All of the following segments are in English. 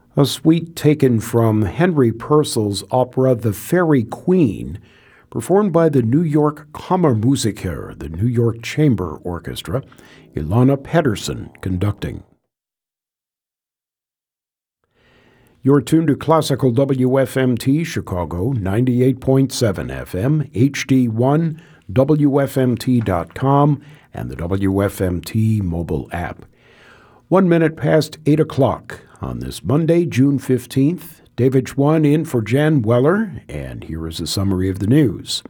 A suite taken from Henry Purcell's opera The Fairy Queen, performed by the New York Kammermusiker, the New York Chamber Orchestra, Ilana Pedersen conducting. You're tuned to Classical WFMT Chicago, 98.7 FM, HD1, WFMT.com, and the WFMT mobile app. 1 minute past 8 o'clock on this Monday, June 15th. David Schwann in for Jan Weller, and here is a summary of the news.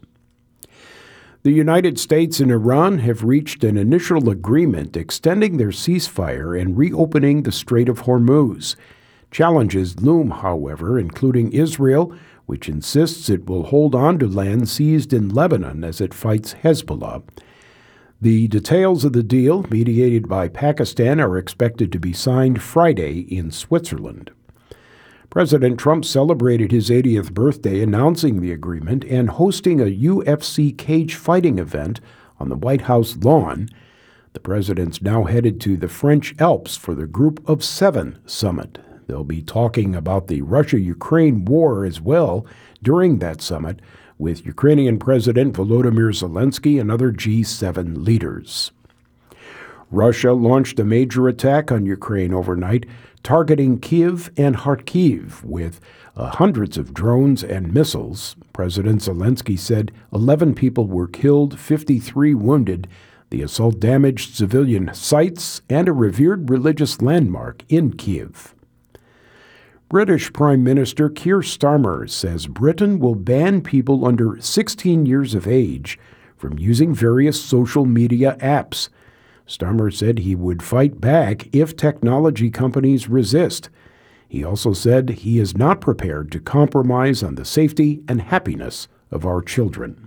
The United States and Iran have reached an initial agreement extending their ceasefire and reopening the Strait of Hormuz. Challenges loom, however, including Israel, which insists it will hold on to land seized in Lebanon as it fights Hezbollah. The details of the deal, mediated by Pakistan, are expected to be signed Friday in Switzerland. President Trump celebrated his 80th birthday announcing the agreement and hosting a UFC cage fighting event on the White House lawn. The president's now headed to the French Alps for the Group of Seven summit. They'll be talking about the Russia-Ukraine war as well during that summit with Ukrainian President Volodymyr Zelensky and other G7 leaders. Russia launched a major attack on Ukraine overnight, targeting Kyiv and Kharkiv with hundreds of drones and missiles. President Zelensky said 11 people were killed, 53 wounded. The assault damaged civilian sites and a revered religious landmark in Kyiv. British Prime Minister Keir Starmer says Britain will ban people under 16 years of age from using various social media apps. Starmer said he would fight back if technology companies resist. He also said he is not prepared to compromise on the safety and happiness of our children.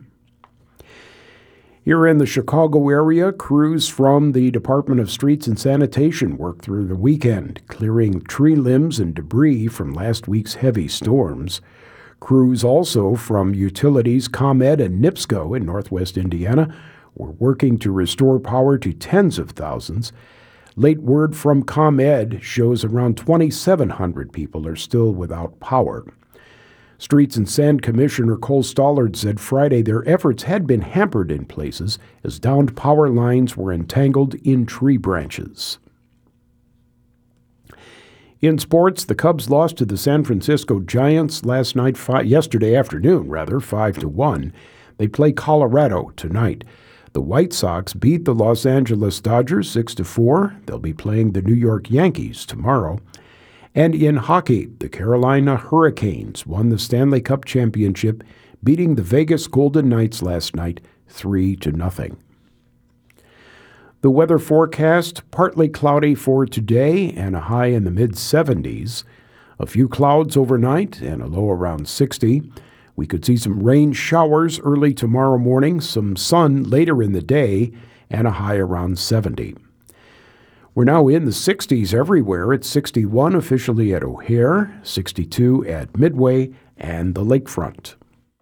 Here in the Chicago area, crews from the Department of Streets and Sanitation worked through the weekend, clearing tree limbs and debris from last week's heavy storms. Crews also from utilities ComEd and NIPSCO in northwest Indiana were working to restore power to tens of thousands. Late word from ComEd shows around 2,700 people are still without power. Streets and Sand Commissioner Cole Stollard said Friday their efforts had been hampered in places as downed power lines were entangled in tree branches. In sports, the Cubs lost to the San Francisco Giants yesterday afternoon, 5-1. They play Colorado tonight. The White Sox beat the Los Angeles Dodgers 6-4. They'll be playing the New York Yankees tomorrow. And in hockey, the Carolina Hurricanes won the Stanley Cup championship, beating the Vegas Golden Knights last night 3-0. The weather forecast, partly cloudy for today and a high in the mid-70s. A few clouds overnight and a low around 60. We could see some rain showers early tomorrow morning, some sun later in the day, and a high around 70. We're now in the 60s everywhere. It's 61 officially at O'Hare, 62 at Midway and the Lakefront.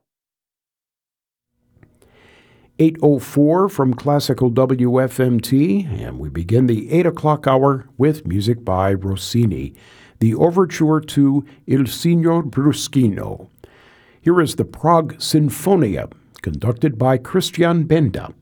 8:04 from Classical WFMT, and we begin the 8 o'clock hour with music by Rossini, the overture to Il Signor Bruschino. Here is the Prague Sinfonia, conducted by Christian Benda.